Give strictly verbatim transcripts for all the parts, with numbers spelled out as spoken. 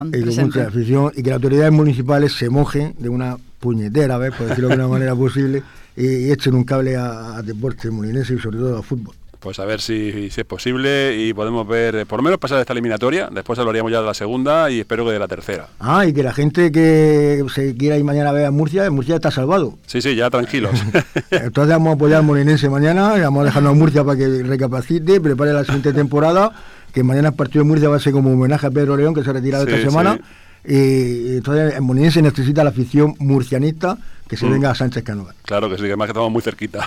Y con mucha afición, y que las autoridades municipales se mojen de una puñetera vez, por decirlo de una manera posible, y, y echen un cable a, a deporte molinense y sobre todo a fútbol. Pues a ver si, si es posible y podemos ver, por lo menos pasar esta eliminatoria, después hablaríamos ya de la segunda y espero que de la tercera. Ah, y que la gente que se quiera ir mañana a ver a Murcia, Murcia está salvado. Sí, sí, ya tranquilos. Entonces vamos a apoyar al molinense mañana, y vamos a dejarnos a Murcia para que recapacite, prepare la siguiente temporada, que mañana el partido de Murcia va a ser como homenaje a Pedro León, que se ha retirado sí, esta semana. Sí. Y entonces el molinense necesita la afición murcianista que se mm. venga a Sánchez Canova. Claro que sí, que además que estamos muy cerquita.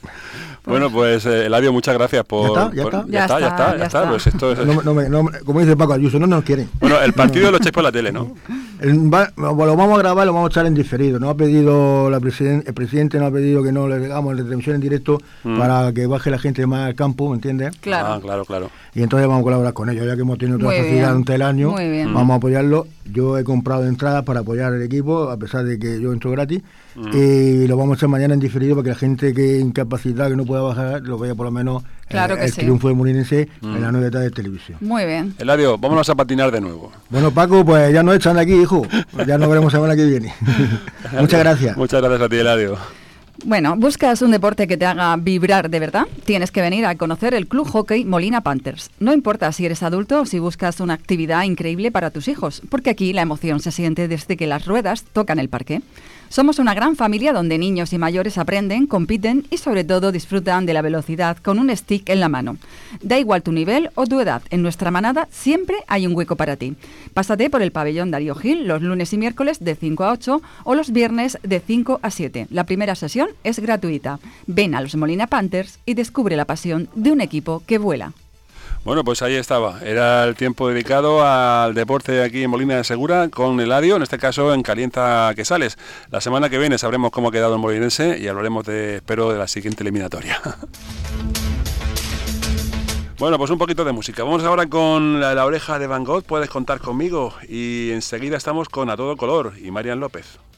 Bueno, pues eh, Eladio, muchas gracias por... ¿Ya está? Por, ¿Ya, ya, está, está, ya está, ya, ya está. está. Pues esto es... no, no, no, como dice Paco Ayuso, no nos quieren. Bueno, el partido lo echáis por la tele, ¿no? El, va, lo vamos a grabar, lo vamos a echar en diferido. No ha pedido la presiden, el presidente no ha pedido que no le hagamos la transmisión en directo mm. para que baje la gente más al campo, ¿me entiendes? Claro. Ah, claro, claro. Y entonces vamos a colaborar con ellos, ya que hemos tenido otra facilidad durante el año. Muy bien. Vamos a apoyarlo. Yo he comprado entradas para apoyar al equipo, a pesar de que yo entro gratis. Mm. Y lo vamos a hacer mañana en diferido para que la gente que incapacitada, que no pueda bajar, lo vea por lo menos claro eh, que el sí. triunfo del molinense mm. en la novedad de televisión. Muy bien. Eladio, vámonos a patinar de nuevo. Bueno, Paco, pues ya nos echan de aquí, hijo. Ya nos veremos la semana que viene. Muchas gracias. Muchas gracias a ti, Eladio. Bueno, ¿buscas un deporte que te haga vibrar de verdad? Tienes que venir a conocer el Club Hockey Molina Panthers. No importa si eres adulto o si buscas una actividad increíble para tus hijos, porque aquí la emoción se siente desde que las ruedas tocan el parqué. Somos una gran familia donde niños y mayores aprenden, compiten y sobre todo disfrutan de la velocidad con un stick en la mano. Da igual tu nivel o tu edad, en nuestra manada siempre hay un hueco para ti. Pásate por el pabellón Darío Gil los lunes y miércoles de cinco a ocho o los viernes de cinco a siete. La primera sesión es gratuita. Ven a los Molina Panthers y descubre la pasión de un equipo que vuela. Bueno, pues ahí estaba. Era el tiempo dedicado al deporte aquí en Molina de Segura con Eladio, en este caso en Calienta que Sales. La semana que viene sabremos cómo ha quedado el molinense y hablaremos, de, espero, de la siguiente eliminatoria. Bueno, pues un poquito de música. Vamos ahora con la, la oreja de Van Gogh, puedes contar conmigo. Y enseguida estamos con A Todo Color y Marian López.